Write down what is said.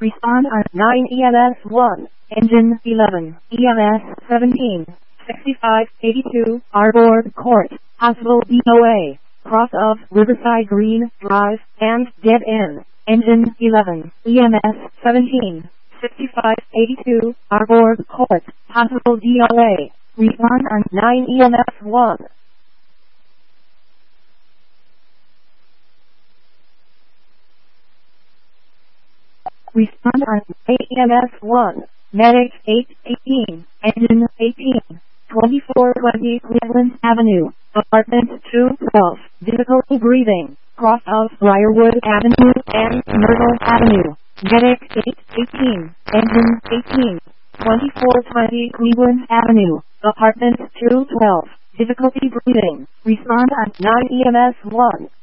Respond on 9 EMS 1, Engine 11, EMS 17, 6582, Arbor Court, Hospital DOA, cross of Riverside Green Drive, and dead end. Engine 11, EMS 17, 6582, Arbor Court, Hospital DOA. Respond on 9 EMS 1. Respond on 8 EMS 1. Medic 818, Engine 18, 2420 Cleveland Avenue, Apartment 212, difficulty breathing, cross of Briarwood Avenue and Myrtle Avenue. Medic 818, Engine 18, 2420 Cleveland Avenue, Apartment 212, difficulty breathing. Respond on 9 EMS 1.